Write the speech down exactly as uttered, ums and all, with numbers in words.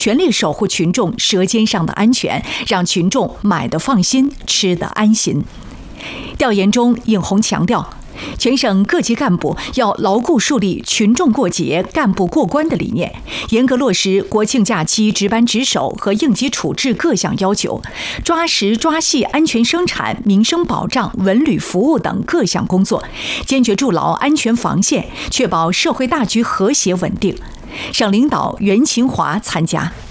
全力守护群众舌尖上的安全，让群众买得放心，吃得安心。调研中，尹红强调，全省各级干部要牢固树立群众过节、干部过关的理念，严格落实国庆假期值班值守和应急处置各项要求，抓实抓细安全生产、民生保障、文旅服务等各项工作，坚决筑牢安全防线，确保社会大局和谐稳定。省领导袁勤华参加。